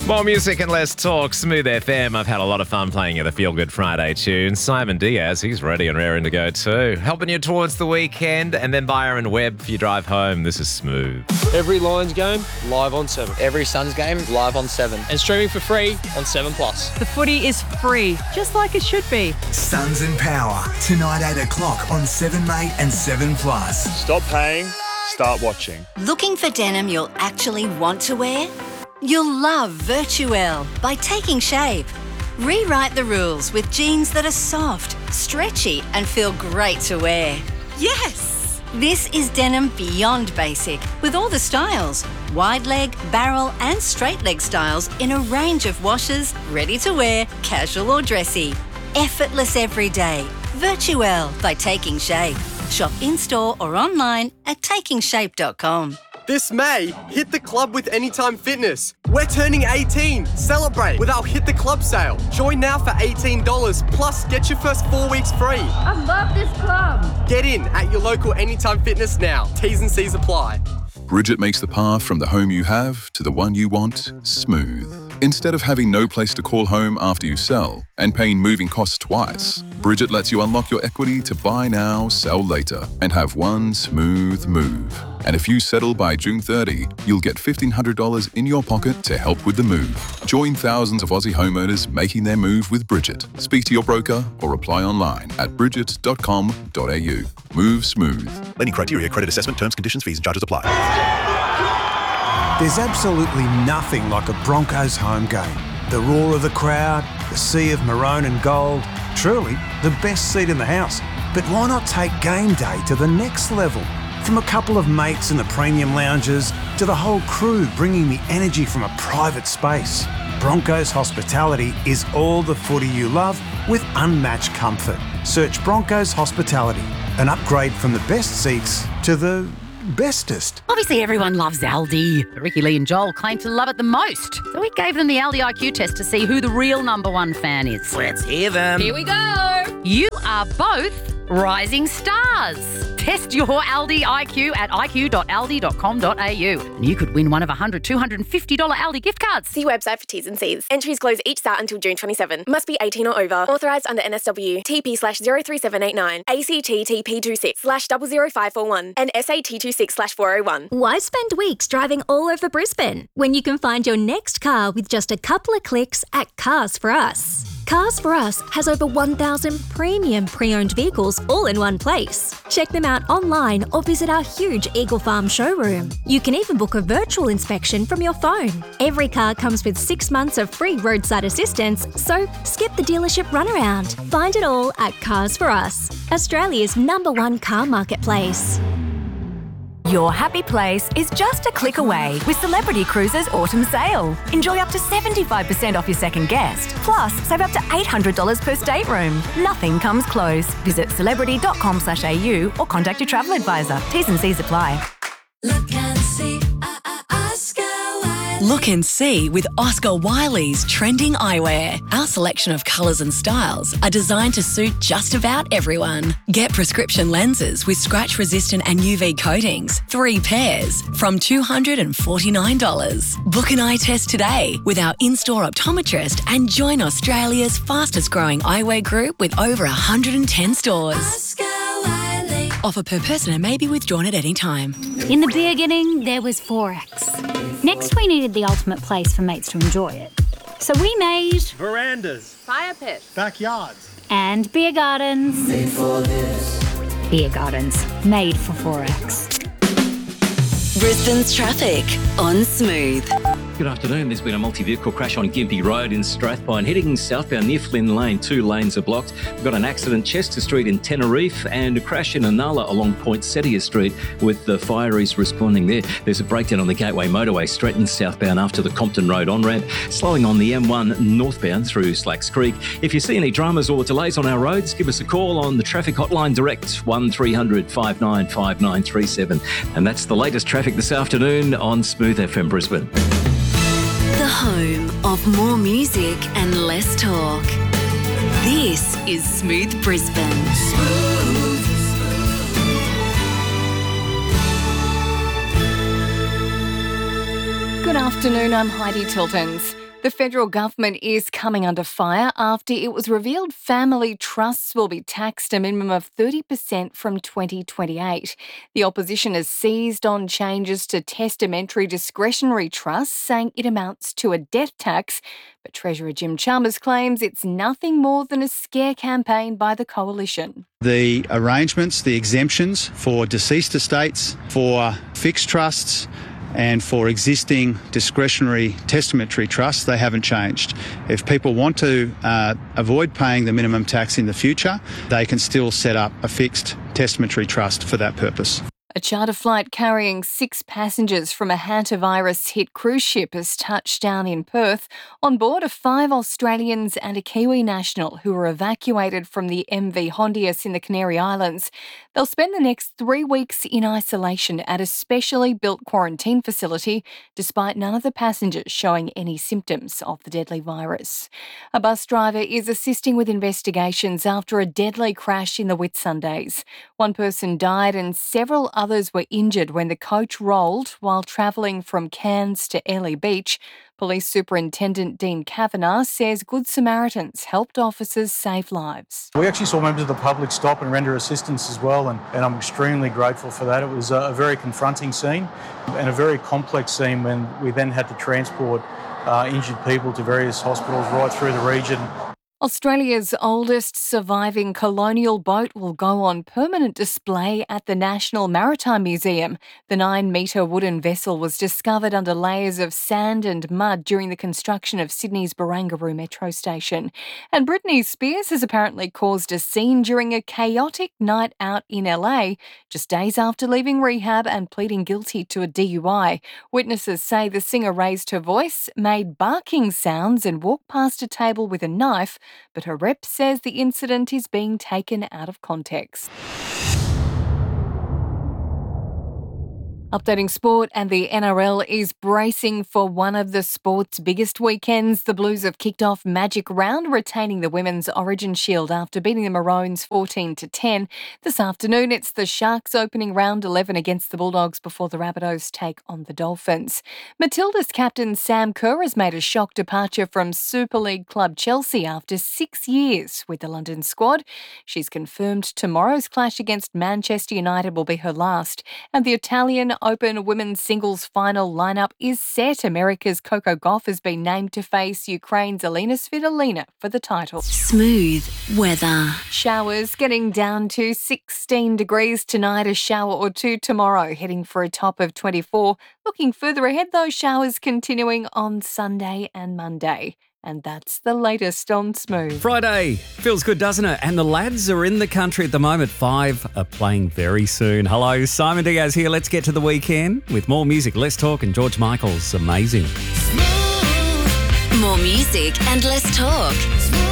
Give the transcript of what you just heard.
More music and less talk. Smooth FM. I've had a lot of fun playing you the Feel Good Friday tune. Simon Diaz, he's ready and raring to go too. Helping you towards the weekend. And then Byron Webb for your drive home. This is Smooth. Every Lions game, live on 7. Every Suns game, live on 7. And streaming for free on 7+. The footy is free, just like it should be. Suns and Power, tonight 8 o'clock on 7 Mate and 7+. Stop paying, start watching. Looking for denim you'll actually want to wear? You'll love Virtuelle by Taking Shape. Rewrite the rules with jeans that are soft, stretchy and feel great to wear. Yes! This is denim beyond basic with all the styles. Wide leg, barrel and straight leg styles in a range of washes, ready to wear, casual or dressy. Effortless every day. Virtuelle by Taking Shape. Shop in-store or online at takingshape.com. This May, hit the club with Anytime Fitness. We're turning 18. Celebrate with our Hit the Club sale. Join now for $18, plus get your first 4 weeks free. I love this club. Get in at your local Anytime Fitness now. T's and C's apply. Bridget makes the path from the home you have to the one you want smooth. Instead of having no place to call home after you sell and paying moving costs twice, Bridget lets you unlock your equity to buy now, sell later, and have one smooth move. And if you settle by June 30, you'll get $1,500 in your pocket to help with the move. Join thousands of Aussie homeowners making their move with Bridget. Speak to your broker or apply online at bridget.com.au. Move smooth. Lending criteria, credit assessment, terms, conditions, fees and charges apply. There's absolutely nothing like a Broncos home game. The roar of the crowd, the sea of maroon and gold, truly the best seat in the house. But why not take game day to the next level? From a couple of mates in the premium lounges to the whole crew bringing the energy from a private space. Broncos Hospitality is all the footy you love with unmatched comfort. Search Broncos Hospitality, an upgrade from the best seats to the bestest. Obviously, everyone loves Aldi. But Ricky Lee and Joel claim to love it the most. So we gave them the Aldi IQ test to see who the real number one fan is. Let's hear them. Here we go. You are both rising stars. Test your Aldi IQ at iq.aldi.com.au. And you could win one of $100, $250 Aldi gift cards. See website for T's and C's. Entries close each start until June 27. Must be 18 or over. Authorised under NSW. TP/03789. ACT TP26/00541. And SAT 26/401. Why spend weeks driving all over Brisbane when you can find your next car with just a couple of clicks at Cars For Us? Cars For Us has over 1,000 premium pre-owned vehicles all in one place. Check them out online or visit our huge Eagle Farm showroom. You can even book a virtual inspection from your phone. Every car comes with 6 months of free roadside assistance, so skip the dealership runaround. Find it all at Cars For Us, Australia's #1 car marketplace. Your happy place is just a click away with Celebrity Cruises Autumn Sale. Enjoy up to 75% off your second guest. Plus, save up to $800 per stateroom. Nothing comes close. Visit celebrity.com/au or contact your travel advisor. T's and C's apply. Look and see with Oscar Wiley's trending eyewear. Our selection of colours and styles are designed to suit just about everyone. Get prescription lenses with scratch-resistant and UV coatings, 3 pairs, from $249. Book an eye test today with our in-store optometrist and join Australia's fastest-growing eyewear group with over 110 stores. Oscar Wiley. Offer per person and may be withdrawn at any time. In the beginning, there was Forex. Next, we needed the ultimate place for mates to enjoy it. So we made verandas, fire pits, backyards, and beer gardens. Made for this. Beer gardens, made for Forex. Brisbane's traffic on Smooth. Good afternoon. There's been a multi-vehicle crash on Gympie Road in Strathpine. Heading southbound near Flynn Lane, 2 lanes are blocked. We've got an accident Chester Street in Tenerife and a crash in Anala along Poinsettia Street with the fireys responding there. There's a breakdown on the Gateway Motorway, Stretton southbound after the Compton Road on-ramp. Slowing on the M1 northbound through Slacks Creek. If you see any dramas or delays on our roads, give us a call on the traffic hotline direct 1300 595937. And that's the latest traffic this afternoon on Smooth FM Brisbane. The home of more music and less talk. This is Smooth Brisbane. Good afternoon, I'm Heidi Tiltons. The federal government is coming under fire after it was revealed family trusts will be taxed a minimum of 30% from 2028. The opposition has seized on changes to testamentary discretionary trusts, saying it amounts to a death tax. But Treasurer Jim Chalmers claims it's nothing more than a scare campaign by the coalition. The arrangements, the exemptions for deceased estates, for fixed trusts, and for existing discretionary testamentary trusts, they haven't changed. If people want to avoid paying the minimum tax in the future, they can still set up a fixed testamentary trust for that purpose. A charter flight carrying 6 passengers from a hantavirus-hit cruise ship has touched down in Perth. On board are 5 Australians and a Kiwi national who were evacuated from the MV Hondius in the Canary Islands. They'll spend the next 3 weeks in isolation at a specially built quarantine facility, despite none of the passengers showing any symptoms of the deadly virus. A bus driver is assisting with investigations after a deadly crash in the Whitsundays. One person died and several others were injured when the coach rolled while travelling from Cairns to Airlie Beach. Police Superintendent Dean Kavanagh says Good Samaritans helped officers save lives. We actually saw members of the public stop and render assistance as well, and I'm extremely grateful for that. It was a very confronting scene and a very complex scene when we then had to transport injured people to various hospitals right through the region. Australia's oldest surviving colonial boat will go on permanent display at the National Maritime Museum. The 9-metre wooden vessel was discovered under layers of sand and mud during the construction of Sydney's Barangaroo metro station. And Britney Spears has apparently caused a scene during a chaotic night out in LA, just days after leaving rehab and pleading guilty to a DUI. Witnesses say the singer raised her voice, made barking sounds and walked past a table with a knife, but her rep says the incident is being taken out of context. Updating sport, and the NRL is bracing for one of the sport's biggest weekends. The Blues have kicked off Magic Round, retaining the Women's Origin Shield after beating the Maroons 14-10. This afternoon, it's the Sharks opening round 11 against the Bulldogs before the Rabbitohs take on the Dolphins. Matilda's captain Sam Kerr has made a shock departure from Super League club Chelsea after 6 years with the London squad. She's confirmed tomorrow's clash against Manchester United will be her last, and the Italian Open women's singles final lineup is set. America's Coco Gauff has been named to face Ukraine's Elina Svitolina for the title. Smooth weather. Showers getting down to 16 degrees tonight, a shower or two tomorrow, heading for a top of 24. Looking further ahead, those showers continuing on Sunday and Monday. And that's the latest on Smooth. Friday. Feels good, doesn't it? And the lads are in the country at the moment. 5 are playing very soon. Hello, Simon Diaz here. Let's get to the weekend with more music. Let's talk, and George Michael's amazing. More music and less talk.